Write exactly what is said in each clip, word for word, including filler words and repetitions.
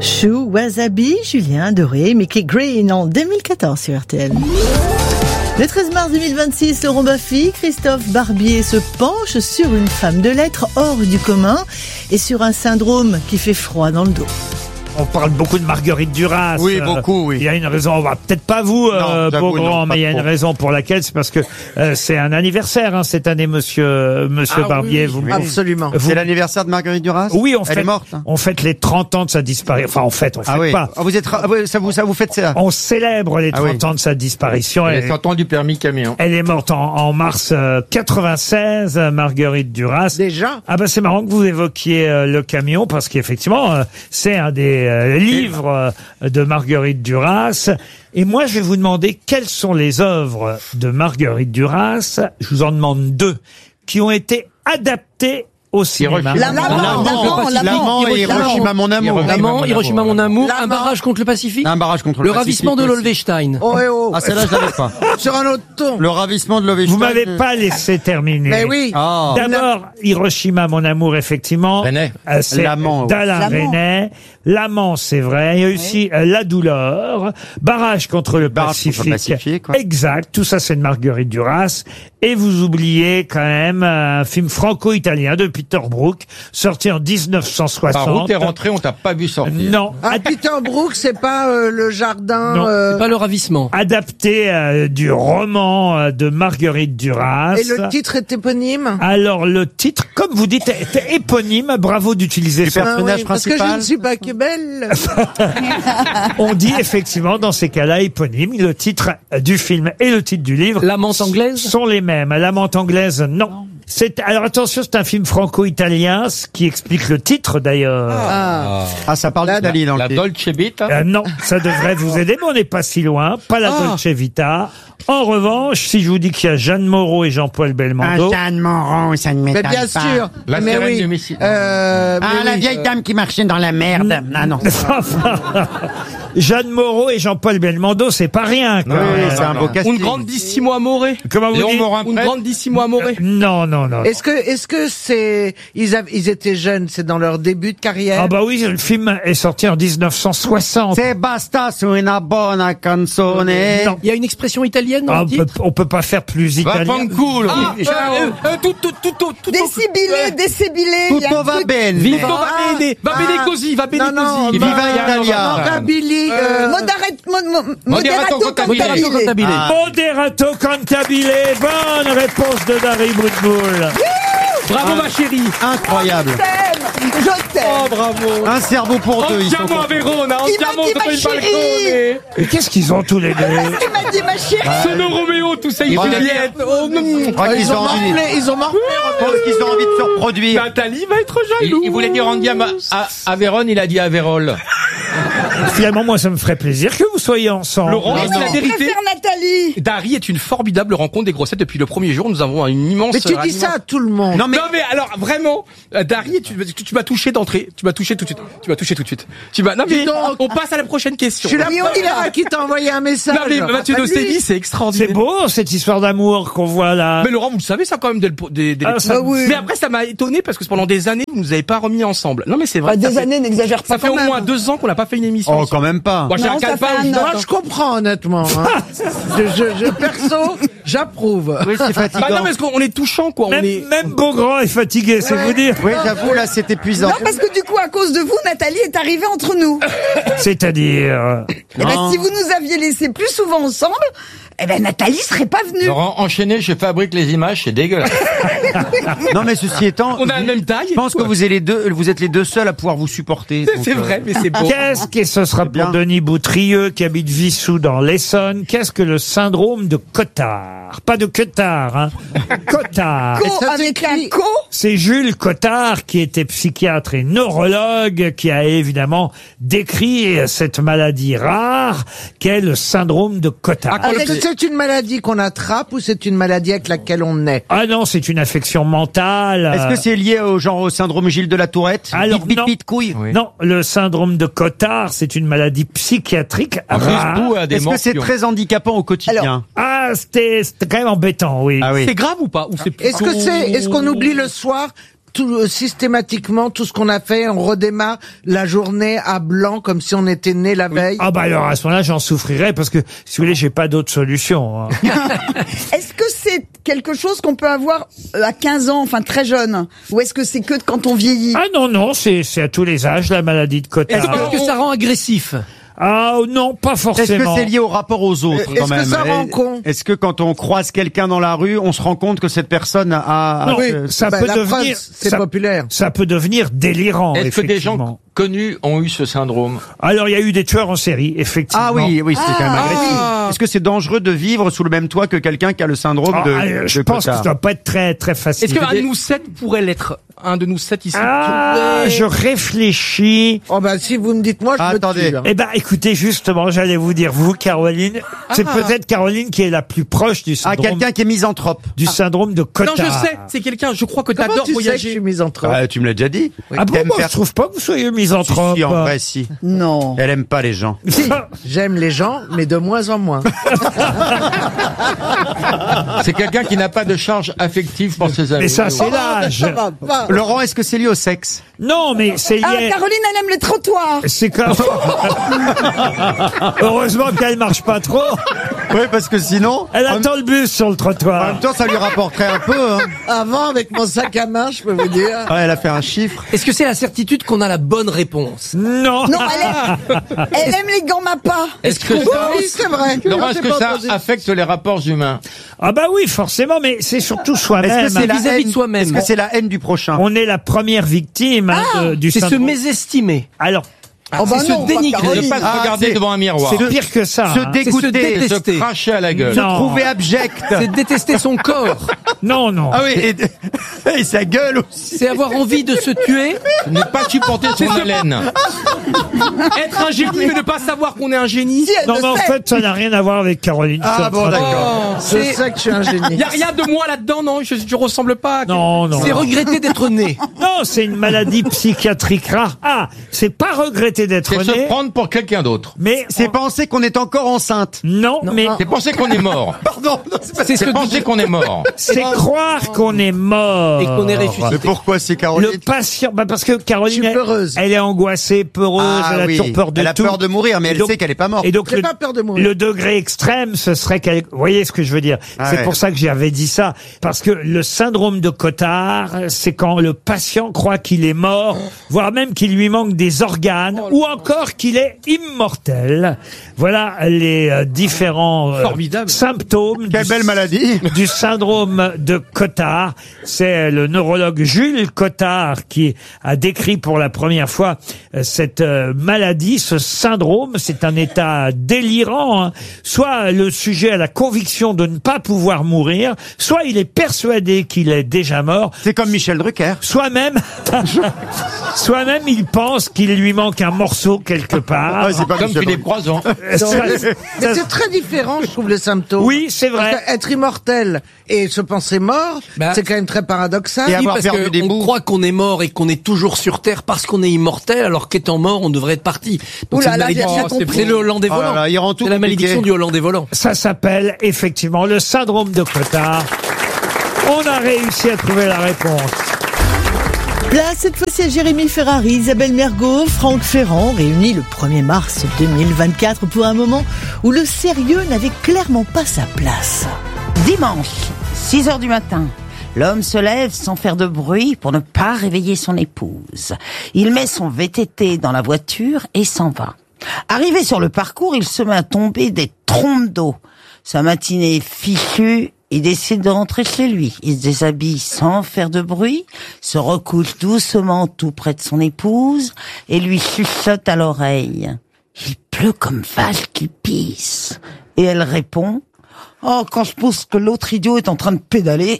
Chou, Wasabi, Julien Doré, Mickey Green en deux mille quatorze sur R T L. Le treize mars deux mille vingt-six, Laurent Baffy, Christophe Barbier se penche sur une femme de lettres hors du commun et sur un syndrome qui fait froid dans le dos. On parle beaucoup de Marguerite Duras. Oui, beaucoup, oui. Il y a une raison, on va peut-être pas vous, euh, Non, Beaugrand, non, mais il y a une trop. raison pour laquelle, c'est parce que euh, c'est un anniversaire hein, cette année, monsieur, monsieur Ah Barbier. oui, vous, oui. Absolument. vous- C'est l'anniversaire de Marguerite Duras? Oui, on Elle fait, est morte. hein. on fête les trente ans de sa disparition. Enfin, on fête, on fête Ah oui. pas. Ah, vous êtes, ah, oui, ça vous, ça vous fait ça? On célèbre les Ah trente oui. ans de sa disparition. Elle Elle, est sortant du permis camion. elle est morte en, en mars euh, quatre-vingt-seize, euh, Marguerite Duras. Déjà? Ah bah c'est marrant que vous évoquiez euh, le camion parce qu'effectivement euh, c'est un des euh, livres euh, de Marguerite Duras. Et moi je vais vous demander quelles sont les œuvres de Marguerite Duras. Je vous en demande deux qui ont été adaptées au cinéma. Hiroshima. L'amant, l'amant, L'amant et Hiroshima, mon amour. L'amant, Hiroshima, mon amour, L'amant. un barrage contre le Pacifique, Un barrage contre le le ravissement de Pacifique l'Olvestein. Oh, eh oh. Ah, celle-là, je l'avais pas. Sur un autre ton. Le ravissement de Lovestein. Vous m'avez pas laissé terminer. Mais oui. Ah. D'abord, Hiroshima, mon amour, effectivement. René. Euh, c'est L'amant, oui. d'Alain L'amant. René. L'amant, c'est vrai. Il y a aussi euh, La douleur. Barrage contre le Barrage contre Pacifique. le Pacifique, ouais. Exact. Tout ça, c'est de Marguerite Duras. Et vous oubliez quand même un film franco-italien de Peter Brook, sorti en dix-neuf cent soixante. Par où t'es rentré, on t'a pas vu sortir. Non. Ah, Ad- Peter Brook, c'est pas euh, le jardin. Non, euh, C'est pas le ravissement. adapté euh, du roman euh, de Marguerite Duras. Et le titre est éponyme. Alors le titre, comme vous dites, est éponyme. Bravo d'utiliser Du ce personnage Parce que je principal. ne suis pas que belle. On dit effectivement dans ces cas-là éponyme. Le titre du film et le titre du livre L'amante anglaise. sont les mêmes. L'amante anglaise, non. C'est alors attention, c'est un film franco-italien, ce qui explique le titre d'ailleurs. Ah. Ah, ça parle La- d'Italie dans La le titre. Dolce Vita. Euh, non, ça devrait vous aider, mais on n'est pas si loin. Pas la Ah. Dolce Vita. En revanche, si je vous dis qu'il y a Jeanne Moreau et Jean-Paul Belmondo, Jeanne Moreau, ça ne Mais m'étonne bien pas. sûr. La mais sirène oui. du Mississippi. Euh, Ah, mais la oui. vieille dame qui marchait dans la merde. Ah non. Jeanne Moreau et Jean-Paul Belmondo, c'est pas rien. Quand Oui, même. c'est un beau casting. Une grandissimo amore. Comment vous Léon dites Morin Une prêtre. grandissimo amore. Non, non, non. Est-ce que, est-ce que c'est, ils, av- ils étaient jeunes, c'est dans leur début de carrière. Ah bah oui, le film est sorti en dix-neuf cent soixante. C'est basta su una buona canzone. Non. Il y a une expression italienne dans Ah, le on, titre. peut, on peut pas faire plus Va italien. fanculo. Ah, euh, euh, euh, tout, tout, tout, tout, tout. Décibilé, décibilé. il y a Tutto un va truc- bene. Viva Ah, va bene, va bene ah. così, va bene Non, non, così. Viva bah, Italia. Rockabilly, euh, Moderato, mo- mo- Moderato moderato contabile. Moderato contabile. contabile. Ah. Moderato cantabile. Bonne réponse de Dari Boudboul. Bravo ma chérie. Incroyable. Je t'aime. Oh bravo. Un cerveau pour deux. Ils sont Andiamo a contents. Verona, Il m'a andiamo dit, sotto ma il chérie. balcone. Et qu'est-ce qu'ils ont tous les deux? Tu m'as dit ma chérie. Sono Romeo, tout ça, il Ouais. Juliette. Oh non. Je crois qu'ils ils ont ont envie. morflé, ils ont morflé. Je pense qu'ils ont envie de se reproduire. Nathalie va être Il, jaloux. il voulait dire Andiam à, à, à Vérone, il a dit à Vérole. Finalement, moi, ça me ferait plaisir que vous soyez ensemble. Laurent, Oh, c'est non. la Je vérité. préfère Nathalie. Dari est une formidable rencontre des grossettes depuis le premier jour. Nous avons une immense. Mais tu dis ça à tout le monde. Non mais Non mais alors vraiment, euh, Dari, tu, tu, tu m'as touché d'entrée, tu m'as touché tout de suite, tu m'as touché tout de suite. Tu m'as. Non mais Dis donc. on passe à la prochaine question. Je suis la Mais on y va. première qui t'a envoyé un message. Non mais Mathieu Pas lui. Dostévi, c'est extraordinaire. C'est beau, cette histoire d'amour qu'on voit là. Mais Laurent, vous le savez ça quand même dès le po- dès, dès Ah, les- ça- Bah oui. Mais après ça m'a étonné parce que pendant des années vous nous avez pas remis ensemble. Non mais c'est vrai. Bah, ça des fait- années, n'exagère pas Ça fait quand au même. moins deux ans qu'on n'a pas fait une émission. oh ensemble. quand même pas. Moi j'ai Non, un ça calepin fait où un je an. note, Moi, hein. je comprends, honnêtement. Hein. je, je, je, perso, j'approuve. Oui, c'est fatigant. Bah non parce qu'on est touchant quoi. Même, On est. même Beaugrand est fatigué, c'est vous dire. Oui, j'avoue, là, c'est épuisant. Non, parce que du coup, à cause de vous, Nathalie est arrivée entre nous. C'est-à-dire. Eh ben, si vous nous aviez laissés plus souvent ensemble, eh ben, Nathalie serait pas venue. Laurent, enchaîné, je fabrique les images, c'est dégueulasse. Non, mais ceci étant, On a la même taille. je pense que vous êtes les deux, vous êtes les deux seuls à pouvoir vous supporter. donc, C'est euh, vrai, mais c'est beau. Qu'est-ce que ce sera pour bien. Denis Boutrieux qui habite Vissou dans l'Essonne? Qu'est-ce que le syndrome de Cotard? Pas de Cotard, hein. Cotard. Co Et ça avec un s'écrit- co. C'est Jules Cotard qui était psychiatre et neurologue qui a évidemment décrit cette maladie rare qu'est le syndrome de Cotard. Ah, Est-ce que c'est une maladie qu'on attrape ou c'est une maladie avec laquelle on naît? Ah non, c'est une affection mentale. Est-ce que c'est lié au genre au syndrome Gilles de la Tourette? Alors, Bite, bite, non. bite, couille. Non, le syndrome de Cotard, c'est une maladie psychiatrique rare. Jusqu'où a des Est-ce que c'est mentions. très handicapant au quotidien? Alors, Ah, c'était c'était quand même embêtant, oui. Ah oui. C'est grave ou pas? Ou c'est Est-ce que plutôt- c'est, est-ce qu'on oublie le soir tout, euh, systématiquement, tout ce qu'on a fait, on redémarre la journée à blanc, comme si on était né la veille. Ah bah alors à ce moment-là, j'en souffrirais parce que si vous voulez, j'ai pas d'autre solution. hein. Est-ce que c'est quelque chose qu'on peut avoir euh, à quinze ans, enfin très jeune? Ou est-ce que c'est que quand on vieillit? Ah non non, c'est c'est à tous les âges la maladie de Cotard. Est-ce que ça rend agressif? Ah non, pas Est-ce forcément. que c'est lié au rapport aux autres Est-ce quand que même ça rend con? Est-ce que quand on croise quelqu'un dans la rue, on se rend compte que cette personne a... a- Non, Oui, ça bah, peut la devenir preuve, c'est ça, populaire. ça peut devenir délirant. Est-ce que des effectivement. gens connus ont eu ce syndrome? Alors il y a eu des tueurs en série, effectivement. Ah oui, oui, c'est quand même agressif. Ah. Est-ce que c'est dangereux de vivre sous le même toit que quelqu'un qui a le syndrome Ah, de, euh, je de pense que Cotard ça doit pas être très très facile. Est-ce qu'un de nous sept pourrait l'être? Un de nous sept ici Ah, pourrait- je réfléchis. Oh bah si vous me dites moi, je Ah, me attendez. tue. hein. Eh ben, écoutez, justement, j'allais vous dire, vous, Caroline, c'est Ah. peut-être Caroline qui est la plus proche du Ah, syndrome, quelqu'un qui est misanthrope. du syndrome de Cotard. Non, je sais, c'est quelqu'un, je crois que Comment t'adores tu sais que je voyager. suis misanthrope? Ah, tu me l'as déjà dit. Ah bon, T'aimes moi, faire- je trouve pas que vous soyez Si, misanthrope. si, en vrai, si. Non. Elle aime pas les gens. J'aime les gens, mais de moins en moins. C'est quelqu'un qui n'a pas de charge affective pour ses amis. Mais ça, c'est l'âge. Ça va pas. Laurent, est-ce que c'est lié au sexe? Non, mais c'est Ah, lié. Caroline, elle aime les trottoirs. C'est comme. Heureusement qu'elle marche pas trop. Oui, parce que sinon... Elle en- attend le bus sur le En trottoir. même temps, ça lui rapporterait un peu. Hein. Avant, avec mon sac à main, je peux vous dire. Ouais, elle a fait un chiffre. Est-ce que c'est la certitude qu'on a la bonne réponse? Non. Non, elle aime, elle aime les gants-mapas. Est-ce que ça, Oui, c'est vrai. Laurent, est-ce C'est que pas ça posé. affecte les rapports humains? Ah bah oui, forcément, mais c'est surtout Est-ce soi-même. que c'est la vis-à-vis haine de soi-même. Est-ce que c'est la haine du prochain? On est la première victime hein, de- du C'est se syndrome. mésestimer. Alors, Oh bah c'est non, se pas dénigrer. Caroline. Ne pas se Ah, regarder c'est- devant un miroir. c'est pire que ça. Se hein. C'est se dégoûter. détester. Se cracher à la gueule. Non. Trouver abject. C'est détester son corps. Non, non. Ah oui, et, et sa gueule aussi. C'est avoir envie de se tuer. Ne pas supporter son haleine. Être un génie, mais ne pas savoir qu'on est un génie. Si, elle Non, le mais en sait. fait, ça n'a rien à voir avec Caroline. Ah sur bon, le travail. d'accord. Oh, Je c'est- sais que je suis un génie. y a rien de moi là-dedans, non? Je, je ressemble pas. à- Non, non. C'est regretter d'être né. Non, c'est une maladie psychiatrique rare. Ah, c'est pas regretter d'être C'est se né, prendre pour quelqu'un d'autre. mais C'est penser qu'on est encore enceinte. non, mais C'est penser qu'on est mort. Pardon. non, c'est pas- C'est C'est se penser qu'on est mort. c'est croire qu'on est mort. et qu'on est Mais ressuscité. pourquoi c'est Caroline? Le patient, bah parce que Caroline, Je suis elle, peureuse. elle est angoissée, peureuse, Ah elle a oui. toujours peur de Elle a tout. peur de mourir, mais Et elle donc- sait qu'elle est pas morte. Et donc J'ai le, pas peur de mourir. le degré extrême, ce serait qu'elle. Vous voyez ce que je veux dire? Ah C'est ouais. pour ça que j'avais dit ça, parce que le syndrome de Cotard, c'est quand le patient croit qu'il est mort, voire même qu'il lui manque des organes, ou encore qu'il est immortel. Voilà les euh, différents euh, Formidable. symptômes Quelle du, belle maladie. du syndrome de Cotard. C'est le neurologue Jules Cotard qui a décrit pour la première fois euh, cette euh, maladie, ce syndrome. C'est un état délirant. hein. Soit le sujet a la conviction de ne pas pouvoir mourir, soit il est persuadé qu'il est déjà mort, C'est comme Michel Drucker. soit même, soit même il pense qu'il lui manque un morceau quelque part. Ah, c'est pas Comme Michel Philippe Drucker. Croizon. Ça- Mais ça- c'est très différent, je trouve, les symptômes. oui, c'est vrai. Parce qu'être immortel et se penser mort, Bah, c'est quand même très paradoxal. Et avoir parce perdu des qu'on bouts. croit qu'on est mort et qu'on est toujours sur Terre parce qu'on est immortel, alors qu'étant mort, on devrait être parti. Donc Ouh c'est là une là, malédiction. j'ai bien C'est- compris. c'est le Hollandais Oh là volant. là, il rend tout C'est la compliqué. malédiction du Hollandais volant. Ça s'appelle effectivement le syndrome de Cotard. On a réussi à trouver la réponse. Place cette fois-ci à Jérémy Ferrari, Isabelle Mergo, Franck Ferrand, réunis le premier mars deux mille vingt-quatre pour un moment où le sérieux n'avait clairement pas sa place. Dimanche, six heures du matin. L'homme se lève sans faire de bruit pour ne pas réveiller son épouse. Il met son V T T dans la voiture et s'en va. Arrivé sur le parcours, il se met à tomber des trompes d'eau. Sa matinée fichue, il décide de rentrer chez lui. Il se déshabille sans faire de bruit, se recouche doucement tout près de son épouse et lui chuchote à l'oreille. Il pleut comme vache qui pisse. Et elle répond: oh, quand je pense que l'autre idiot est en train de pédaler.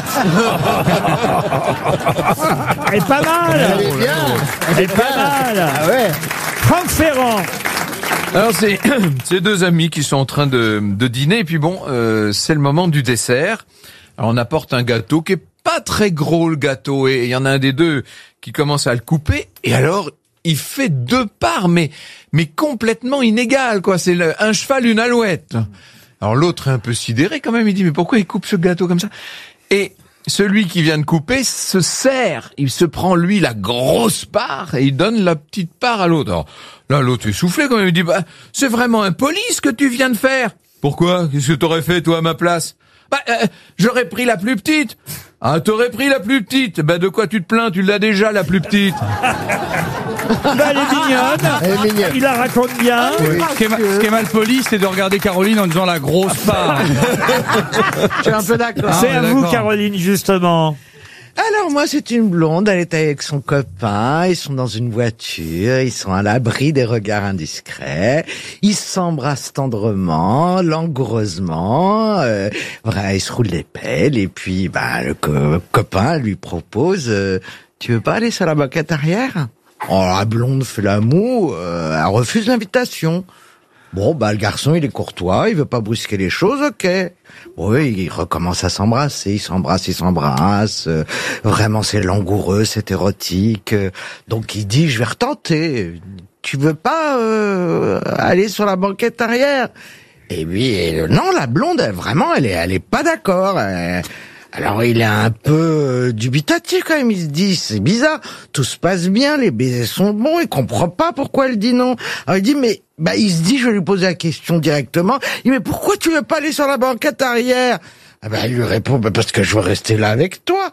Elle est pas mal. Elle est bien. Elle est pas mal. Ah ouais. Franck Ferrand. Alors c'est c'est deux amis qui sont en train de, de dîner et puis bon euh, c'est le moment du dessert. Alors on apporte un gâteau qui est pas très gros, le gâteau, et il y en a un des deux qui commence à le couper et alors il fait deux parts mais mais complètement inégales quoi. C'est le- un cheval une alouette. Alors l'autre est un peu sidéré quand même. Il dit mais pourquoi il coupe ce gâteau comme ça? Et celui qui vient de couper se sert. Il se prend, lui, la grosse part et il donne la petite part à l'autre. Alors, là, l'autre est soufflé quand même. Il dit, bah, c'est vraiment impoli ce que tu viens de faire. Pourquoi? Qu'est-ce que t'aurais fait, toi, à ma place? Bah, euh, j'aurais pris la plus petite. Ah, t'aurais pris la plus petite. Bah, de quoi tu te plains? Tu l'as déjà, la plus petite. Bah, elle est mignonne. Elle est mignonne. Il la raconte bien. Oui. Ce, qui est, ma- ce qui est mal poli, c'est de regarder Caroline en disant la grosse part. Je suis un peu d'accord. C'est à vous, d'accord. Caroline, justement. Alors moi, c'est une blonde, elle est avec son copain, ils sont dans une voiture, ils sont à l'abri des regards indiscrets, ils s'embrassent tendrement, langoureusement, euh, voilà, ils se roulent les pelles, et puis bah, le co- copain lui propose euh, « Tu veux pas aller sur la banquette arrière ?» Oh, la blonde fait la moue, euh, elle refuse l'invitation. Bon, bah, le garçon, il est courtois, il veut pas brusquer les choses, ok. Bon, oui, il recommence à s'embrasser, il s'embrasse, il s'embrasse. Euh, vraiment, c'est langoureux, c'est érotique. Euh, donc, il dit, je vais retenter. Tu veux pas euh, aller sur la banquette arrière? Et puis, euh, non, la blonde, elle, vraiment, elle est, elle est pas d'accord. Elle- alors, il est un peu euh, dubitatif quand même. Il se dit, c'est bizarre, tout se passe bien, les baisers sont bons, il comprend pas pourquoi elle dit non. Alors, il dit, mais bah, il se dit, je vais lui poser la question directement. Il dit, mais pourquoi tu veux pas aller sur la banquette arrière? Ah bah, il lui répond, bah, parce que je veux rester là avec toi.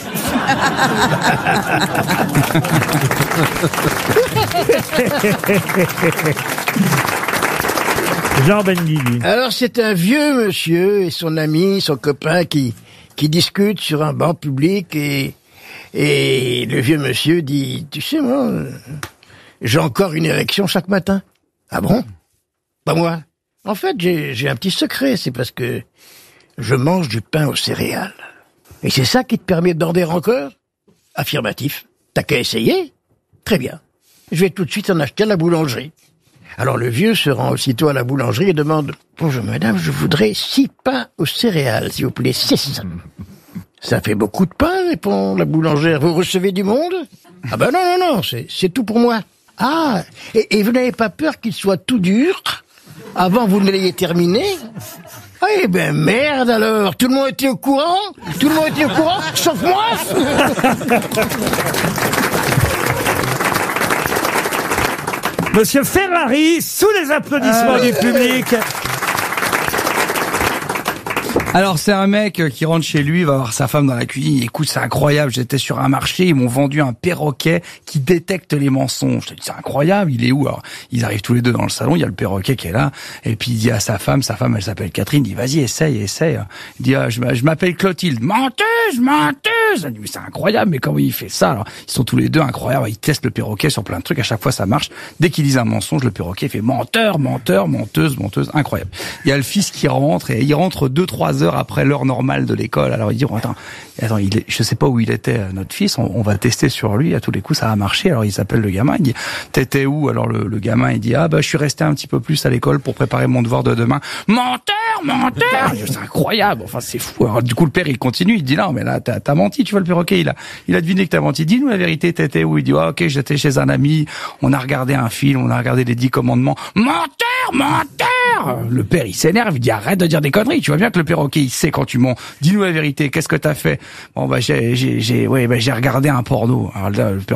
Jean Benguigui. Alors c'est un vieux monsieur et son ami, son copain qui qui discutent sur un banc public et et le vieux monsieur dit, tu sais moi, euh, j'ai encore une érection chaque matin. Ah bon? Pas moi. En fait j'ai j'ai un petit secret, c'est parce que je mange du pain aux céréales. Et c'est ça qui te permet de bander encore? Affirmatif. T'as qu'à essayer? Très bien. Je vais tout de suite en acheter à la boulangerie. Alors le vieux se rend aussitôt à la boulangerie et demande « Bonjour madame, je voudrais six pains aux céréales, s'il vous plaît, six. » Ça fait beaucoup de pain, répond la boulangère. Vous recevez du monde? Ah ben non, non, non, c'est, c'est tout pour moi. Ah, et, et vous n'avez pas peur qu'il soit tout dur avant que vous ne l'ayez terminé? Eh ben merde alors, tout le monde était au courant? Tout le monde était au courant, sauf moi? Monsieur Ferrari, sous les applaudissements Ah. du public. Alors c'est un mec qui rentre chez lui, il va voir sa femme dans la cuisine, écoute c'est incroyable, j'étais sur un marché, ils m'ont vendu un perroquet qui détecte les mensonges. Je te dis c'est incroyable, il est où? Alors ils arrivent tous les deux dans le salon, il y a le perroquet qui est là, et puis il dit à sa femme, sa femme elle s'appelle Catherine, il dit vas-y essaye, essaye. Il dit ah, je, je m'appelle Clotilde, menteuse, menteuse. Elle dit mais c'est incroyable, mais comment il fait ça? Alors ils sont tous les deux incroyables, ils testent le perroquet sur plein de trucs, à chaque fois ça marche. Dès qu'ils disent un mensonge, le perroquet fait menteur, menteur, menteuse, menteuse, incroyable. Il y a le fils qui rentre, et il rentre deux, trois heures après l'heure normale de l'école. Alors il dit, oh, attends, attends, il est, je sais pas où il était, notre fils, on, on va tester sur lui, à tous les coups ça a marché. Alors il s'appelle le gamin, il dit, t'étais où? Alors le, le gamin il dit, ah bah je suis resté un petit peu plus à l'école pour préparer mon devoir de demain. Menteur, menteur. C'est incroyable, enfin c'est fou. Alors du coup le père il continue, il dit, non mais là t'as, t'as menti, tu vois le perroquet, il a, il a deviné que t'as menti. Dis-nous la vérité, t'étais où? Il dit, ah ok, j'étais chez un ami, on a regardé un film, on a regardé les dix commandements. Menteur, menteur. Le père il s'énerve, il dit, arrête de dire des conneries, tu vois bien que le perroquet il sait quand tu mens. Dis-nous la vérité, qu'est-ce que t'as fait? Bon bah j'ai j'ai j'ai ouais bah j'ai regardé un porno. Alors là, le